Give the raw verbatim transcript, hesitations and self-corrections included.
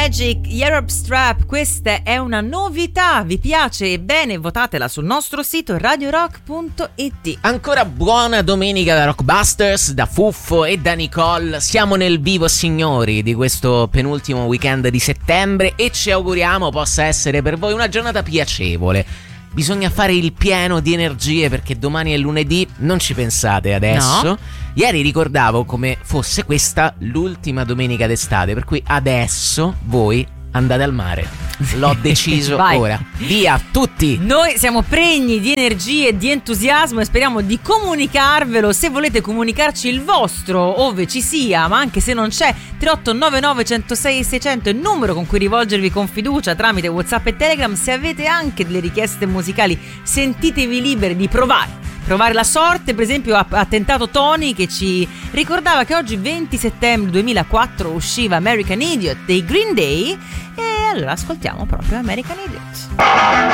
Magic, Europe Strap, questa è una novità, vi piace? Ebbene, votatela sul nostro sito radio rock punto it. Ancora buona domenica da Rockbusters, da Fuffo e da Nicole. Siamo nel vivo, signori, di questo penultimo weekend di settembre e ci auguriamo possa essere per voi una giornata piacevole. Bisogna fare il pieno di energie perché domani è lunedì, non ci pensate adesso. No. Ieri ricordavo come fosse questa l'ultima domenica d'estate, per cui adesso voi andate al mare. L'ho deciso ora. Via tutti. Noi siamo pregni di energie e di entusiasmo e speriamo di comunicarvelo. Se volete comunicarci il vostro, ove ci sia, ma anche se non c'è, tre otto nove nove uno zero sei sei zero zero è il numero con cui rivolgervi con fiducia tramite WhatsApp e Telegram. Se avete anche delle richieste musicali, sentitevi liberi di provare Provare la sorte. Per esempio ha, ha tentato Tony, che ci ricordava che oggi venti settembre duemilaquattro usciva American Idiot dei Green Day, e allora ascoltiamo proprio American Idiot.